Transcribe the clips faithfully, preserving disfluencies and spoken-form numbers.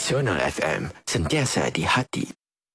Nasional F M, sentiasa di hati.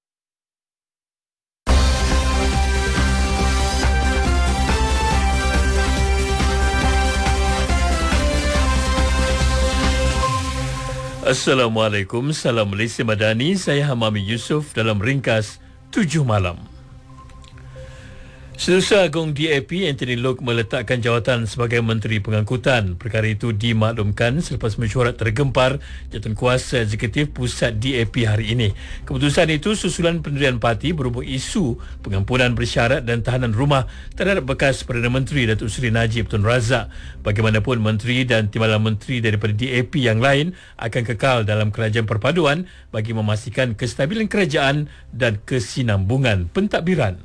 Assalamualaikum, salam Malaysia Madani. Saya Hamami Yusof dalam ringkas tujuh malam. Setiausaha Agung D A P Anthony Loke meletakkan jawatan sebagai Menteri Pengangkutan. Perkara itu dimaklumkan selepas mesyuarat tergempar Jawatankuasa Eksekutif Pusat D A P hari ini. Keputusan itu susulan pendirian parti berhubung isu pengampunan bersyarat dan tahanan rumah terhadap bekas Perdana Menteri Datuk Seri Najib Tun Razak. Bagaimanapun, menteri dan timbalan menteri daripada D A P yang lain akan kekal dalam kerajaan perpaduan bagi memastikan kestabilan kerajaan dan kesinambungan pentadbiran.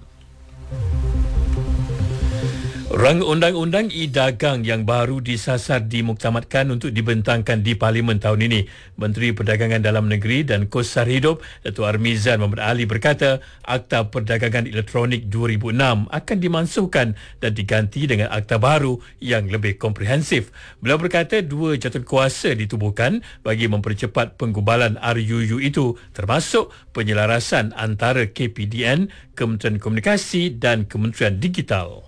Rang undang-undang e-dagang yang baru disasar dimuktamadkan untuk dibentangkan di Parlimen tahun ini. Menteri Perdagangan Dalam Negeri dan Kos Sara Hidup Datuk Armizan Muhammad Ali berkata Akta Perdagangan Elektronik dua ribu enam akan dimansuhkan dan diganti dengan akta baru yang lebih komprehensif. Beliau berkata dua jawatankuasa ditubuhkan bagi mempercepat penggubalan R U U itu, termasuk penyelarasan antara K P D N, Kementerian Komunikasi dan Kementerian Digital.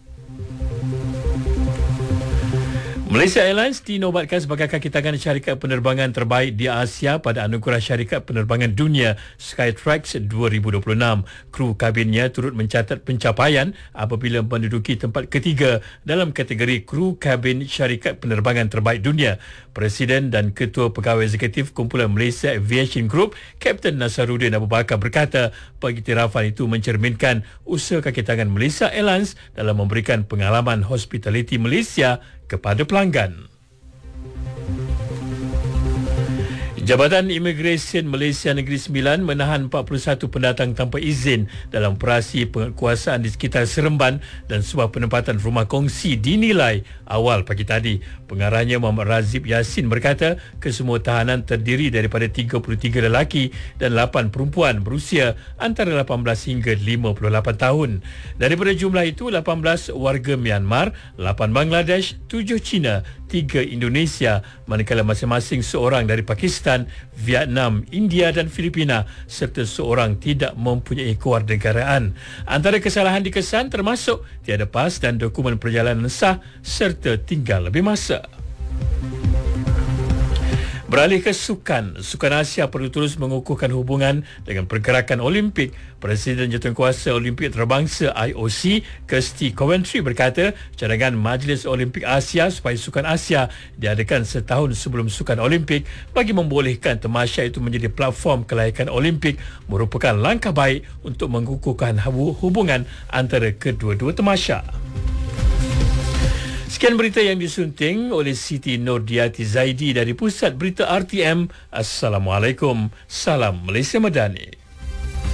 Malaysia Airlines dinobatkan sebagai kaki tangan syarikat penerbangan terbaik di Asia pada anugerah syarikat penerbangan dunia Skytrax dua ribu dua puluh enam. Kru kabinnya turut mencatat pencapaian apabila menduduki tempat ketiga dalam kategori kru kabin syarikat penerbangan terbaik dunia. Presiden dan Ketua Pegawai Eksekutif Kumpulan Malaysia Aviation Group, Kapten Nasaruddin Abu Bakar berkata pengiktirafan itu mencerminkan usaha kaki tangan Malaysia Airlines dalam memberikan pengalaman hospitality Malaysia kepada pelanggan. Jabatan Imigresen Malaysia Negeri Sembilan menahan empat puluh satu pendatang tanpa izin dalam operasi penguasaan di sekitar Seremban dan sebuah penempatan rumah kongsi dinilai awal pagi tadi. Pengarahnya Muhammad Razib Yassin berkata kesemua tahanan terdiri daripada tiga puluh tiga lelaki dan lapan perempuan berusia antara lapan belas hingga lima puluh lapan tahun. Daripada jumlah itu, lapan belas warga Myanmar, lapan Bangladesh, tujuh Cina, tiga Indonesia, manakala masing-masing seorang dari Pakistan, Vietnam, India dan Filipina serta seorang tidak mempunyai kewarganegaraan. Antara kesalahan dikesan termasuk tiada pas dan dokumen perjalanan sah serta tinggal lebih masa. Beralih ke sukan, Sukan Asia perlu terus mengukuhkan hubungan dengan pergerakan Olimpik. Presiden Jawatankuasa Olimpik Antarabangsa I O C, Kirsty Coventry berkata cadangan Majlis Olimpik Asia supaya Sukan Asia diadakan setahun sebelum Sukan Olimpik bagi membolehkan tamasya itu menjadi platform kelayakan Olimpik merupakan langkah baik untuk mengukuhkan hubungan antara kedua-dua tamasya. Sekian berita yang disunting oleh Siti Nordiati Zaidi dari Pusat Berita R T M. Assalamualaikum. Salam Malaysia Madani.